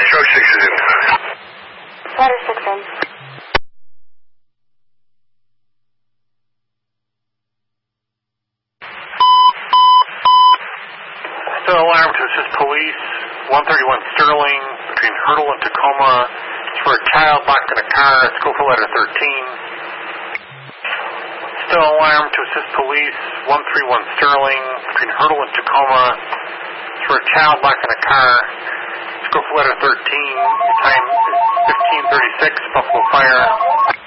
Shark 6 is in. Ladder 6 in. Still alarm to assist police, 131 Sterling, between Hurdle and Tacoma. It's for a child locked in a car. Schofield letter 13. Still alarm to assist police, 131 Sterling, between Hurdle and Tacoma. It's for a child locked in a car. Schofield letter 13. Your time is 15:36. Buffalo Fire.